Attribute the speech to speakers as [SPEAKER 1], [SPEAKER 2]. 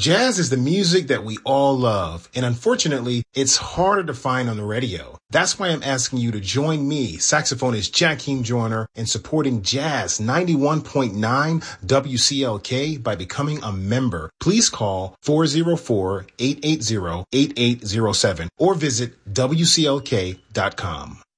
[SPEAKER 1] Jazz is the music that we all love, and unfortunately, it's harder to find on the radio. That's why I'm asking you to join me, saxophonist Jakeem Joyner, in supporting Jazz 91.9 WCLK by becoming a member. Please call 404-880-8807 or visit WCLK.com.